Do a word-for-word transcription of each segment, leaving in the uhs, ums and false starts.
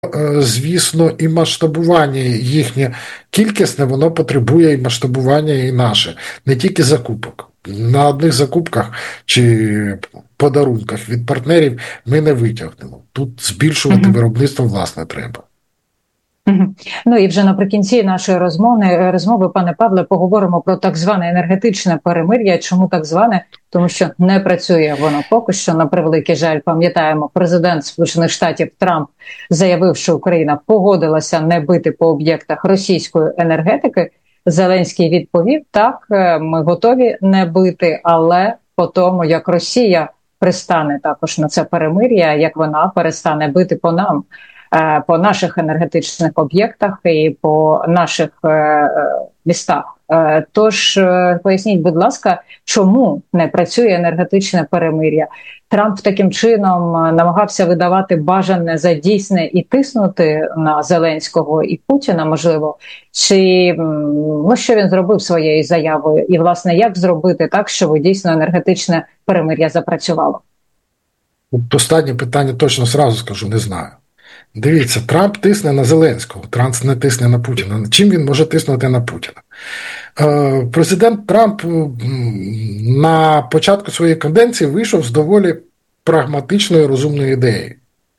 звісно, і масштабування їхнє кількісне, воно потребує і масштабування і наше, не тільки закупок. На одних закупках чи подарунках від партнерів ми не витягнемо. Тут збільшувати mm-hmm. виробництво, власне, треба. Mm-hmm. Ну і вже наприкінці нашої розмови, розмови, пане Павле, поговоримо про так зване енергетичне перемир'я. Чому так зване? Тому що не працює воно поки що, на превеликий жаль. Пам'ятаємо, президент Сполучених Штатів Трамп заявив, що Україна погодилася не бити по об'єктах російської енергетики. Зеленський відповів, так, ми готові не бити, але по тому, як Росія пристане також на це перемир'я, як вона перестане бити по нам, по наших енергетичних об'єктах і по наших містах. Тож, поясніть, будь ласка, чому не працює енергетичне перемир'я? Трамп таким чином намагався видавати бажане за дійсне і тиснути на Зеленського і Путіна, можливо? Чи ну, що він зробив своєю заявою? І, власне, як зробити так, щоб дійсно енергетичне перемир'я запрацювало? Останнє питання точно зразу скажу, не знаю. Дивіться, Трамп тисне на Зеленського, Трамп не тисне на Путіна. Чим він може тиснути на Путіна? Е, президент Трамп на початку своєї каденції вийшов з доволі прагматичною, розумною ідеєю.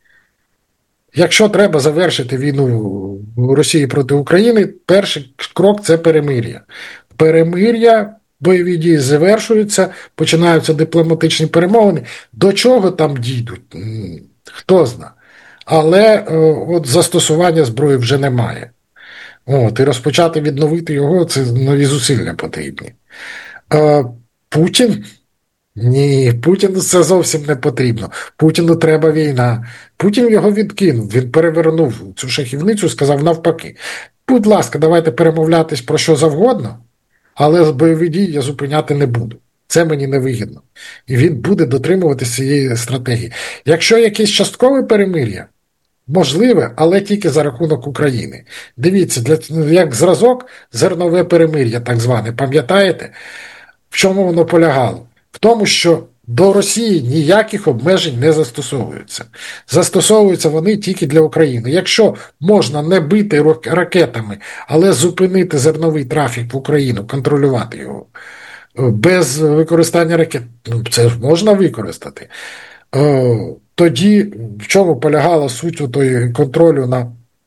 Якщо треба завершити війну Росії проти України, перший крок – це перемир'я. Перемир'я, бойові дії завершуються, починаються дипломатичні перемовини. До чого там дійдуть? Хто знає. Але от застосування зброї вже немає. От, і розпочати відновити його – це нові зусилля потрібні. Е, Путін? Ні, Путіну це зовсім не потрібно. Путіну треба війна. Путін його відкинув, він перевернув цю шахівницю, сказав навпаки. Будь ласка, давайте перемовлятись про що завгодно, але бойові дії я зупиняти не буду. Це мені не вигідно. І він буде дотримуватися цієї стратегії. Якщо якесь часткове перемир'я, можливе, але тільки за рахунок України. Дивіться, для, як зразок зернове перемир'я, так зване, пам'ятаєте? В чому воно полягало? В тому, що до Росії ніяких обмежень не застосовуються. Застосовуються вони тільки для України. Якщо можна не бити ракетами, але зупинити зерновий трафік в Україну, контролювати його, без використання ракет, ну, це ж можна використати. Тоді в чому полягала суть той контролю на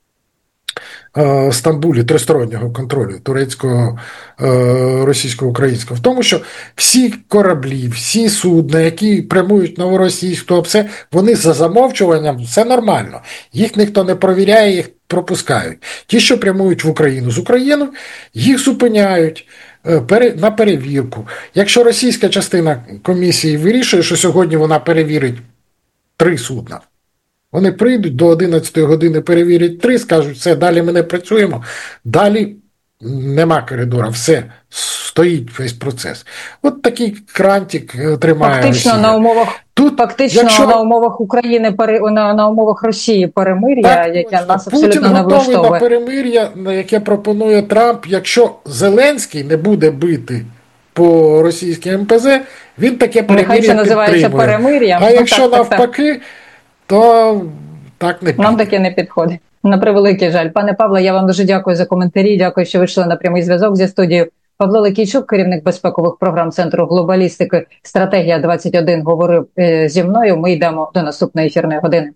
е, Стамбулі, тристороннього контролю, турецького, е, російського, українського? В тому, що всі кораблі, всі судна, які прямують новоросійську, все, вони за замовчуванням, все нормально. Їх ніхто не провіряє, їх пропускають. Ті, що прямують в Україну з України, їх зупиняють на перевірку. Якщо російська частина комісії вирішує, що сьогодні вона перевірить три судна, вони прийдуть до одинадцятої години, перевірять три, скажуть, все, далі ми не працюємо, далі нема коридора, все, стоїть весь процес. От такий крантик тримає фактично Росія. На умовах, Тут, фактично якщо... на умовах України, на, на умовах Росії перемир'я, так, яке нас абсолютно Путін не влаштовує. Путін готовий на перемир'я, яке пропонує Трамп. Якщо Зеленський не буде бити по російській ем пе зет, він таке перемир'я підтримує. Нехай це називається перемир'ям. А ну, якщо так, навпаки, так, то так не піде. Нам таке не підходить. На превеликий жаль. Пане Павле, я вам дуже дякую за коментарі, дякую, що вийшли на прямий зв'язок зі студією. Павло Ликійчук, керівник безпекових програм Центру глобалістики «Стратегія двадцять один», говорив е, зі мною. Ми йдемо до наступної ефірної години.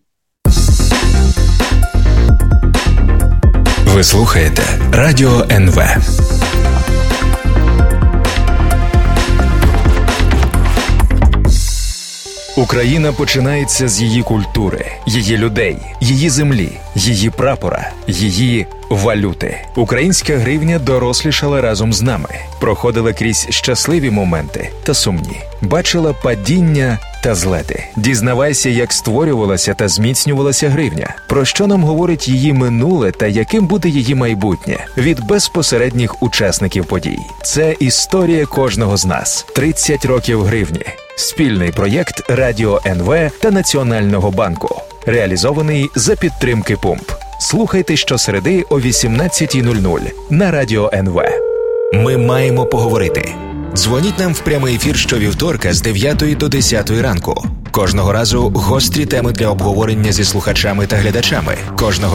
Ви слухаєте Радіо ен ве. Україна починається з її культури, її людей, її землі, її прапора, її валюти. Українська гривня дорослішала разом з нами, проходила крізь щасливі моменти та сумні, бачила падіння та злети. Дізнавайся, як створювалася та зміцнювалася гривня, про що нам говорить її минуле та яким буде її майбутнє від безпосередніх учасників подій. Це історія кожного з нас. тридцять років гривні. Спільний проєкт Радіо ен ве та Національного банку. Реалізований за підтримки Пумп. Слухайте щосереди о вісімнадцятій нуль нуль на Радіо ен ве. Ми маємо поговорити. Дзвоніть нам в прямий ефір щовівторка з дев'ятої до десятої ранку. Кожного разу гострі теми для обговорення зі слухачами та глядачами. Кожного